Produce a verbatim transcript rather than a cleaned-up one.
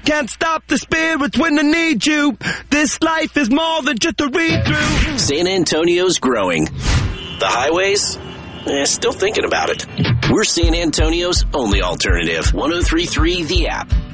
Can't stop the spirits when I need you. This life is more than just a read-through. San Antonio's growing. The highways? Eh, still thinking about it. We're San Antonio's only alternative. one oh three point three The App.